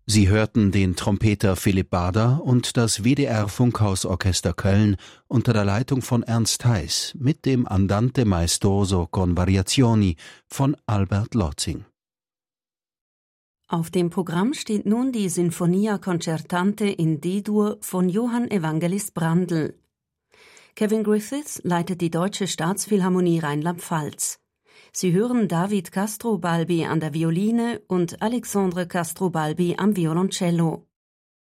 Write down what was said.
Sie hörten den Trompeter Philipp Bader und das WDR-Funkhausorchester Köln unter der Leitung von Ernst Heiß mit dem Andante maestoso con variazioni von Albert Lotzing. Auf dem Programm steht nun die Sinfonia Concertante in D-Dur von Johann Evangelist Brandl. Kevin Griffiths leitet die Deutsche Staatsphilharmonie Rheinland-Pfalz. Sie hören David Castro-Balbi an der Violine und Alexandre Castro-Balbi am Violoncello.